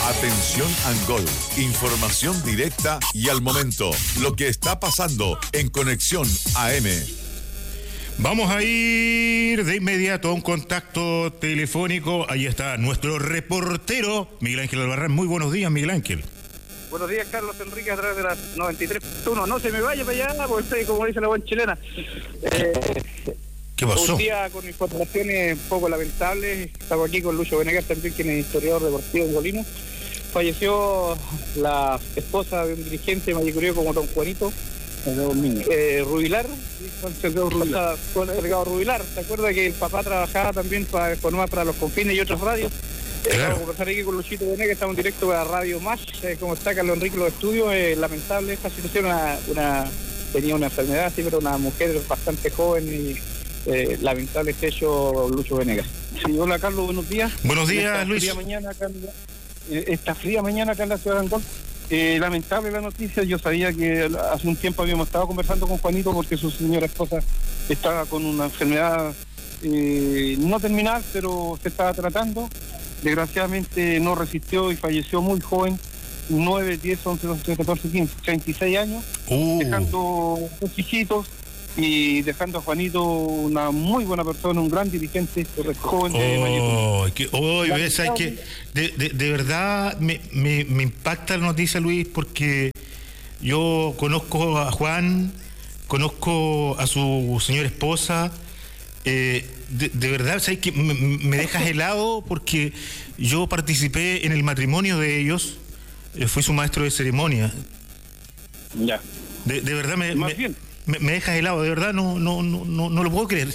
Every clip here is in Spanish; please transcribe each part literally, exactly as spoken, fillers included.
Atención Angol, información directa y al momento, lo que está pasando en Conexión A M. Vamos a ir de inmediato a un contacto telefónico. Ahí está nuestro reportero, Miguel Ángel Albarrán. Muy buenos días, Miguel Ángel. Buenos días, Carlos Enrique, a través de las noventa y tres punto uno. No se me vaya para allá, porque estoy, como dice la buena chilena. Eh, ¿Qué pasó? Un día con informaciones un poco lamentables. Estamos aquí con Lucho Venegas, también, quien es historiador deportivo angolino. Falleció la esposa de un dirigente mayicureo como don Juanito eh, Rubilar, con el delegado Rubilar. ¿Se acuerda que el papá trabajaba también para informar para los confines y otras radios? Claro. Eh, vamos a conversar aquí con Luchito Venegas, estamos en directo para Radio Más. Eh, como está Carlos Enrique los estudios, eh, lamentable esta situación. Una, una, tenía una enfermedad, sí, pero una mujer bastante joven y eh, lamentable este hecho, Lucho Venegas. Sí, hola Carlos, buenos días. Buenos días, esta Luis. Fría mañana acá en la, eh, esta fría mañana acá en la ciudad de Angol. Eh, lamentable la noticia. Yo sabía que hace un tiempo habíamos estado conversando con Juanito porque su señora esposa estaba con una enfermedad eh, no terminal, pero se estaba tratando. Desgraciadamente no resistió y falleció muy joven, nueve, diez, once, doce, catorce, quince, treinta y seis años, Uh. dejando dos hijitos y dejando a Juanito una muy buena persona, un gran dirigente, joven de Oh, que, oh, ves, hay que, de, de, de verdad me, me, me impacta la noticia, Luis, porque yo conozco a Juan, conozco a su señora esposa. Eh, de, de verdad, ¿sabes que me, me dejas helado? Porque yo participé en el matrimonio de ellos, eh, fui su maestro de ceremonia. Ya. De, de verdad me, Más me, bien. me, me dejas helado, de verdad no, no, no, no, no lo puedo creer.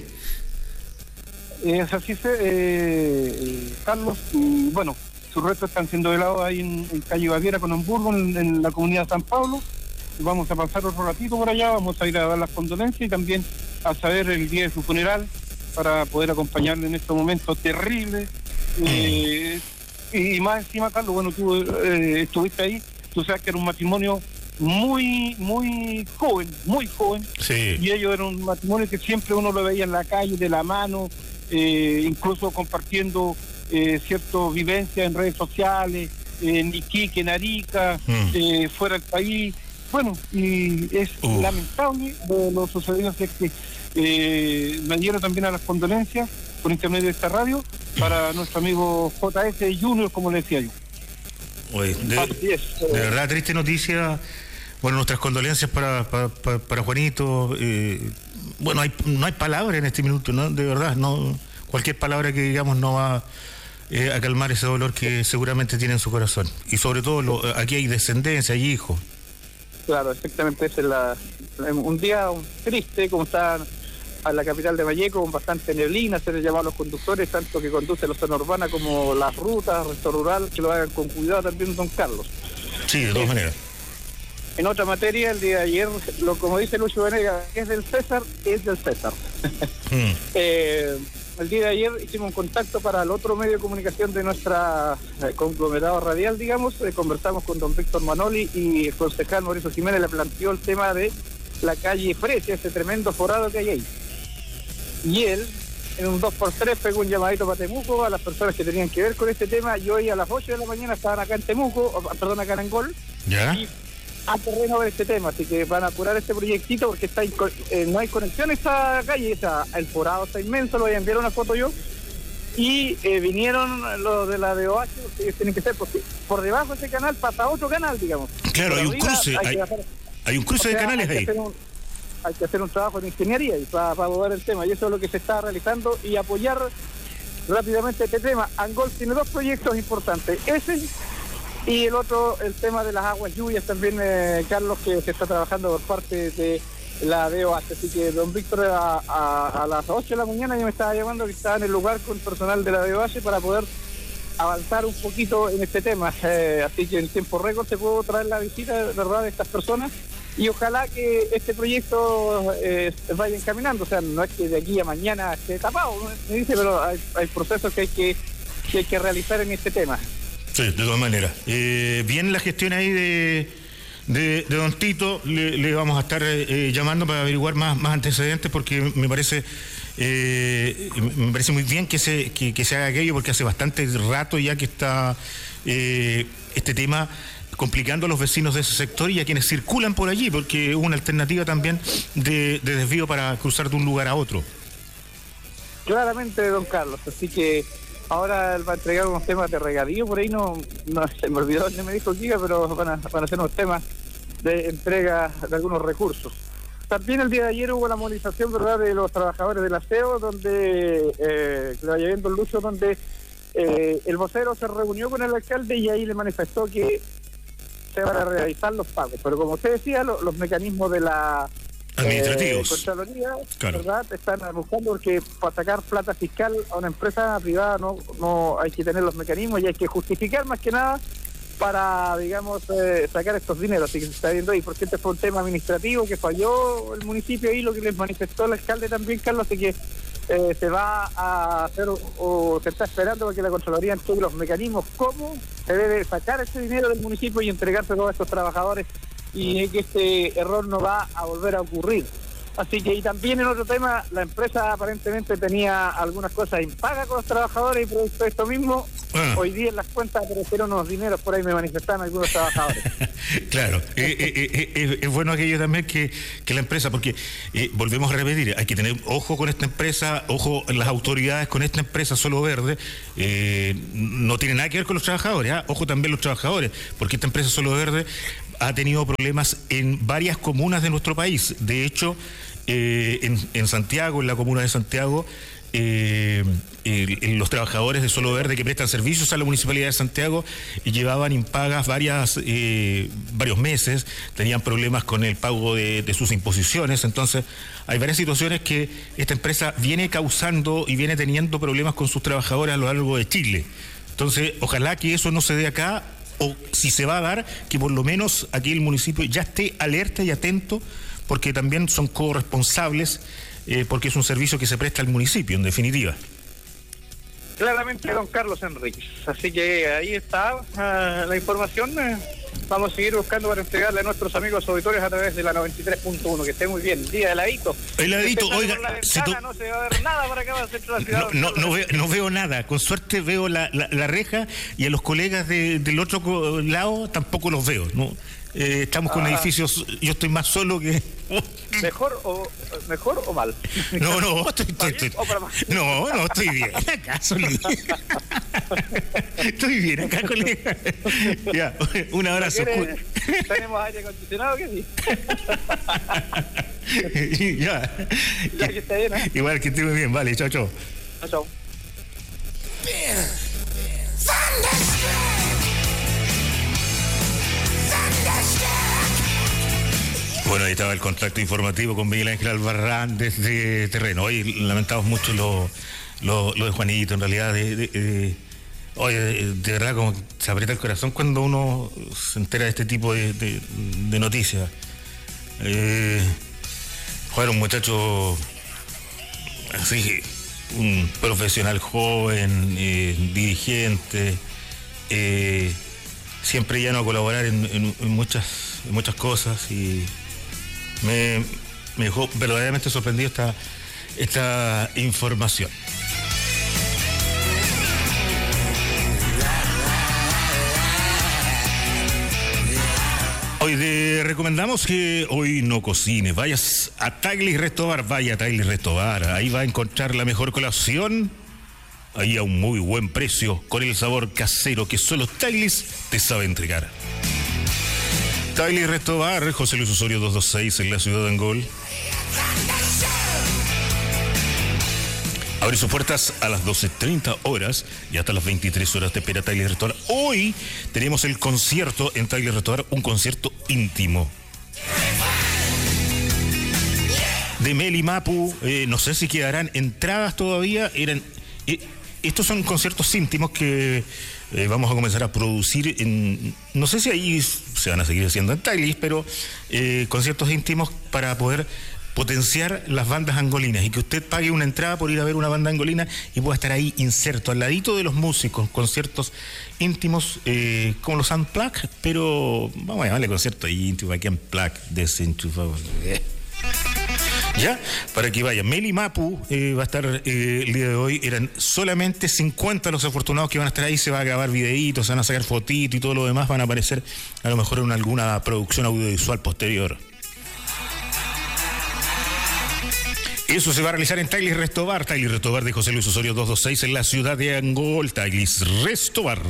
Es así, se, eh, Carlos, y bueno, sus restos están siendo velados ahí en, en calle Baviera con Hamburgo, en, en la comunidad de San Pablo. Vamos a pasar otro ratito por allá, vamos a ir a dar las condolencias y también a saber el día de su funeral para poder acompañarle en estos momentos terribles. Eh, y, y más encima, Carlos, bueno, tú eh, estuviste ahí, tú sabes que era un matrimonio muy, muy joven, muy joven. Sí. Y ellos eran un matrimonio que siempre uno lo veía en la calle, de la mano, eh, incluso compartiendo eh, ciertas vivencias en redes sociales, eh, en Iquique, en Arica, mm. eh, fuera del país. Bueno, y es uh. lamentable de lo sucedido, así que eh, me dieron también a las condolencias por intermedio de esta radio para nuestro amigo J S Junior, como le decía yo. Oye, de, así es. De verdad, triste noticia. Bueno, nuestras condolencias para, para, para, para Juanito. Eh, bueno, hay, no hay palabras en este minuto, ¿no? De verdad, no, cualquier palabra que digamos no va eh, a calmar ese dolor que seguramente tiene en su corazón. Y sobre todo, lo, aquí hay descendencia, hay hijos. Claro, exactamente, ese es la, un día triste, como está a la capital de Valleco, con bastante neblina, se les llama a los conductores, tanto que conducen la zona urbana como las rutas, resto rural, que lo hagan con cuidado también, don Carlos. Sí, de todas eh, maneras. En otra materia, el día de ayer, lo como dice Lucho Venegas, es del César, es del César. Mm. eh, el día de ayer hicimos un contacto para el otro medio de comunicación de nuestra eh, conglomerado radial, digamos. Eh, conversamos con don Víctor Manoli y el concejal Mauricio Jiménez le planteó el tema de la calle Fresia, ese tremendo forado que hay ahí. Y él, en un dos por tres, pegó un llamadito para Temuco a las personas que tenían que ver con este tema. Y hoy a las ocho de la mañana estaban acá en Temuco, o, perdón, acá en Angol. ¿Ya? Y a terreno de este tema, así que van a curar este proyectito porque está eh, no hay conexión a esta calle, o sea, el forado está inmenso, lo voy a enviar una foto yo, y eh, vinieron los de la D O H, porque ellos tienen que ser, porque por debajo de ese canal pasa otro canal, digamos. Claro, hay un cruce, hay, hay, bajar, hay un cruce o sea, de canales hay ahí. Que un, hay que hacer un trabajo de ingeniería y para, para abordar el tema, y eso es lo que se está realizando y apoyar rápidamente este tema. Angol tiene dos proyectos importantes, ese y el otro, el tema de las aguas lluvias también, eh, Carlos, que se está trabajando por parte de la D O H. Así que don Víctor a, a, a las ocho de la mañana ya me estaba llamando que estaba en el lugar con personal de la D O H para poder avanzar un poquito en este tema. Eh, así que en tiempo récord se pudo traer la visita, ¿verdad?, de estas personas. Y ojalá que este proyecto eh, vaya encaminando. O sea, no es que de aquí a mañana esté tapado, ¿no? Me dice, pero hay, hay procesos que hay que, que hay que realizar en este tema. Sí, de todas maneras. Eh, bien la gestión ahí de, de, de don Tito, le, le vamos a estar eh, llamando para averiguar más, más antecedentes porque me parece Eh, me parece muy bien que se, que, que se haga aquello, porque hace bastante rato ya que está eh, este tema complicando a los vecinos de ese sector y a quienes circulan por allí, porque es una alternativa también de, de desvío para cruzar de un lugar a otro. Claramente, don Carlos, así que ahora él va a entregar unos temas de regadío, por ahí no, no se me olvidó dónde me dijo Giga, pero van a, van a ser unos temas de entrega de algunos recursos. También el día de ayer hubo la movilización, ¿verdad?, de los trabajadores del aseo, donde, eh, que le vaya viendo el Lucho, donde eh, el vocero se reunió con el alcalde y ahí le manifestó que se van a realizar los pagos. Pero como usted decía, lo, los mecanismos de la administrativos, eh, Contraloría, claro, ¿verdad?, están buscando, porque para sacar plata fiscal a una empresa privada no, no hay que tener los mecanismos y hay que justificar más que nada para, digamos, eh, sacar estos dineros. Así que se está viendo ahí, porque este fue un tema administrativo que falló el municipio y lo que les manifestó el alcalde también, Carlos, así que eh, se va a hacer o, o se está esperando para que la Contraloría entregue los mecanismos, cómo se debe sacar ese dinero del municipio y entregárselo a estos trabajadores, y que este error no va a volver a ocurrir. Así que, y también en otro tema, la empresa aparentemente tenía algunas cosas impagas con los trabajadores, y producto de esto mismo, ah. hoy día en las cuentas aparecieron unos dineros, por ahí me manifestaron algunos trabajadores. Claro, eh, eh, eh, es bueno aquello también que, que la empresa, porque eh, volvemos a repetir, hay que tener ojo con esta empresa, ojo las autoridades con esta empresa Solo Verde, eh, no tiene nada que ver con los trabajadores, ¿eh? Ojo también los trabajadores, porque esta empresa Solo Verde ha tenido problemas en varias comunas de nuestro país. De hecho, eh, en, en Santiago, en la comuna de Santiago, eh, el, el, los trabajadores de Solo Verde que prestan servicios a la Municipalidad de Santiago y llevaban impagas varias, eh, varios meses, tenían problemas con el pago de, de sus imposiciones. Entonces, hay varias situaciones que esta empresa viene causando y viene teniendo problemas con sus trabajadores a lo largo de Chile. Entonces, ojalá que eso no se dé acá, o si se va a dar, que por lo menos aquí el municipio ya esté alerta y atento, porque también son corresponsables, eh, porque es un servicio que se presta al municipio, en definitiva. Claramente, don Carlos Enríquez. Así que ahí está uh, la información. Uh, vamos a seguir buscando para entregarle a nuestros amigos auditores a través de la noventa y tres punto uno. Que esté muy bien. Día heladito. Heladito, oiga. Ventana, se to... No se va a ver nada para acá, para el centro de la ciudad. No, no, no, veo, no veo nada. Con suerte veo la, la, la reja, y a los colegas de, del otro lado tampoco los veo, ¿no? Eh, estamos con ah. edificios, yo estoy más solo que... ¿Mejor o mejor o mal? No, no, estoy, estoy, estoy, no, no, estoy bien acá, Solís. Estoy bien acá, colega. Ya, un abrazo. ¿Tenemos aire acondicionado que sí? Ya. Ya que está bien, ¿eh? Igual que esté muy bien, vale, chao, chao. Chao, chao. Bueno, ahí estaba el contacto informativo con Miguel Ángel Albarrán desde terreno. Hoy lamentamos mucho lo, lo, lo de Juanito, en realidad. De, de, de, oye, de, de verdad, como se aprieta el corazón cuando uno se entera de este tipo de, de, de noticias. Eh, Juan, un muchacho así, un profesional joven, eh, dirigente, eh, siempre llano a colaborar en, en, en muchas, en muchas cosas, y Me, me dejó verdaderamente sorprendido esta, esta información. Hoy te recomendamos que hoy no cocines, vayas a Tagli's Resto Bar, vaya a Tagli's Resto Bar, ahí va a encontrar la mejor colación, ahí a un muy buen precio, con el sabor casero que solo Tagli's te sabe entregar. Tagli's Resto Bar, José Luis Osorio doscientos veintiséis en la ciudad de Angol. Abre sus puertas a las doce treinta horas y hasta las veintitrés horas te espera Tagli's Resto Bar. Hoy tenemos el concierto en Tagli's Resto Bar, un concierto íntimo. De Meli Mapu, eh, no sé si quedarán entradas todavía, eran... Eh, estos son conciertos íntimos que eh, vamos a comenzar a producir en, no sé si ahí se van a seguir haciendo en Tagli's, pero eh, conciertos íntimos para poder potenciar las bandas angolinas, y que usted pague una entrada por ir a ver una banda angolina y pueda estar ahí inserto al ladito de los músicos, conciertos íntimos eh, como los Unplugged, pero vamos a llamarle concierto íntimo, aquí Unplugged, desenchufado. ¿Ya? Para que vayan. Meli Mapu eh, va a estar eh, el día de hoy. Eran solamente cincuenta los afortunados que van a estar ahí. Se va a grabar videitos, se van a sacar fotitos y todo lo demás. Van a aparecer a lo mejor en alguna producción audiovisual posterior. Eso se va a realizar en Tailis Restobar. Tailis Restobar de José Luis Osorio doscientos veintiséis en la ciudad de Angol. Tailis Restobar.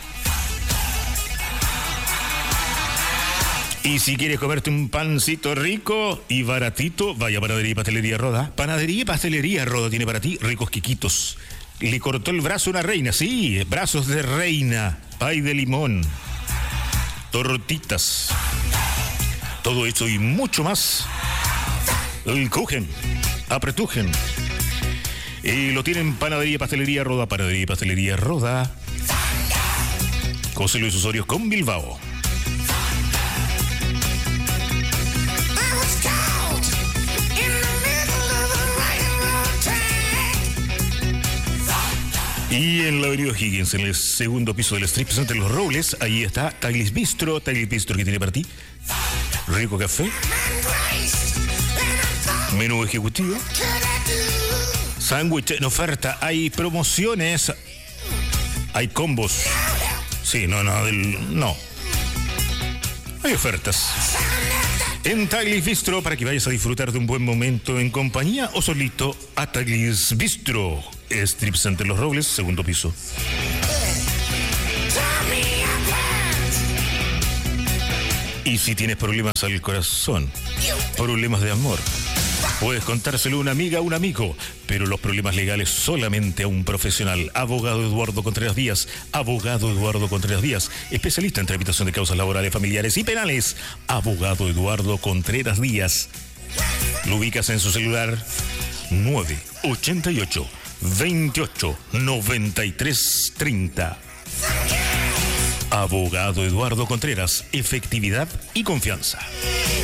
Y si quieres comerte un pancito rico y baratito, vaya a Panadería y Pastelería Roda. Panadería y Pastelería Roda tiene para ti ricos quiquitos. Le cortó el brazo a una reina, sí, brazos de reina, pay de limón, tortitas, todo eso y mucho más. El Kuchen, apretujen. Y lo tienen Panadería y Pastelería Roda, Panadería y Pastelería Roda. José Luis Osorio con Bilbao. Y en la avenida Higgins, en el segundo piso del Strip Center Los Robles, ahí está Tailis Bistro, Tailis Bistro que tiene para ti rico café, menú ejecutivo, sándwich en oferta, hay promociones, hay combos. Sí, no, no, del, no. Hay ofertas. En Tailis Bistro, para que vayas a disfrutar de un buen momento en compañía o solito, a Tailis Bistro, Strip Center Los Robles, segundo piso. Y si tienes problemas al corazón, problemas de amor, puedes contárselo a una amiga o un amigo, pero los problemas legales solamente a un profesional. Abogado Eduardo Contreras Díaz, abogado Eduardo Contreras Díaz, especialista en tramitación de causas laborales, familiares y penales. Abogado Eduardo Contreras Díaz. Lo ubicas en su celular nueve ochenta y ocho, veintiocho, noventa y tres, treinta. Abogado Eduardo Contreras, efectividad y confianza.